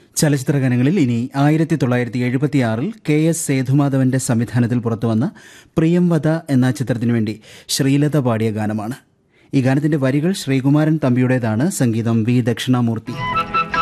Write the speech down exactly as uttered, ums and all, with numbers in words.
ചലച്ചിത്ര ഗാനങ്ങളിൽ ഇനി ആയിരത്തി തൊള്ളായിരത്തി എഴുപത്തിയാറിൽ കെ എസ് സേതുമാധവന്റെ സംവിധാനത്തിൽ പുറത്തുവന്ന പ്രിയംവദ എന്ന ചിത്രത്തിനു വേണ്ടി ശ്രീലത പാടിയ ഗാനമാണ്. ഈ ഗാനത്തിന്റെ വരികൾ ശ്രീകുമാരൻ തമ്പിയുടേതാണ്, സംഗീതം വി ദക്ഷിണാമൂർത്തി.